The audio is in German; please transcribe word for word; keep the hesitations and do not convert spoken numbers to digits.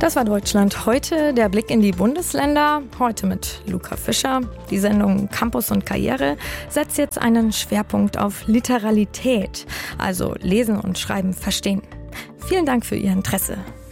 Das war Deutschland heute, der Blick in die Bundesländer. Heute mit Luca Fischer. Die Sendung Campus und Karriere setzt jetzt einen Schwerpunkt auf Literalität, also Lesen und Schreiben verstehen. Vielen Dank für Ihr Interesse.